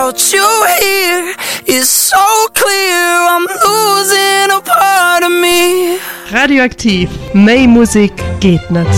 without you here is so clear. I'm losing a part of me. Radioaktiv, mehr Musik geht nicht.